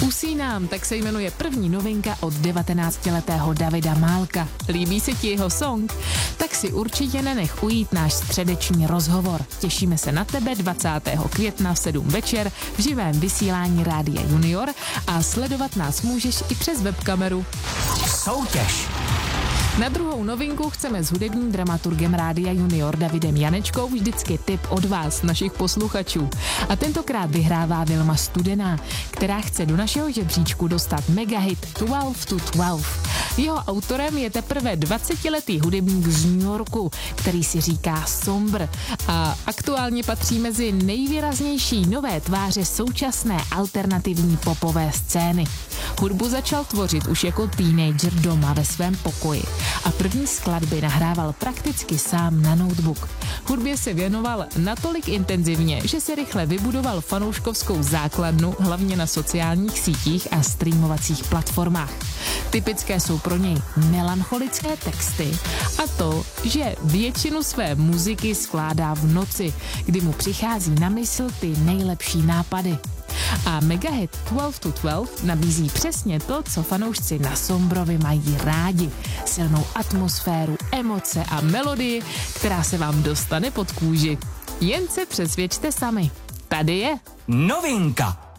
Usínám, tak se jmenuje první novinka od 19letého Davida Málka. Líbí se ti jeho song? Tak si určitě nenech ujít náš středeční rozhovor. Těšíme se na tebe 20. května v 7 večer v živém vysílání Rádia Junior a sledovat nás můžeš i přes webkameru. Soutěž. Na druhou novinku chceme s hudebním dramaturgem Rádia Junior Davidem Janečkou vždycky tip od vás, našich posluchačů. A tentokrát vyhrává Vilma Studená, která chce do našeho žebříčku dostat megahit 12 to 12. Jeho autorem je teprve 20letý hudebník z New Yorku, který si říká Sombr a aktuálně patří mezi nejvýraznější nové tváře současné alternativní popové scény. Hudbu začal tvořit už jako teenager doma ve svém pokoji a první skladby nahrával prakticky sám na notebook. Hudbě se věnoval natolik intenzivně, že se rychle vybudoval fanouškovskou základnu hlavně na sociálních sítích a streamovacích platformách. Typické jsou pro něj melancholické texty a to, že většinu své muziky skládá v noci, kdy mu přichází na mysl ty nejlepší nápady. A megahit 12 to 12 nabízí přesně to, co fanoušci na Sombrovi mají rádi. Silnou atmosféru, emoce a melodii, která se vám dostane pod kůži. Jen se přesvědčte sami. Tady je Novinka.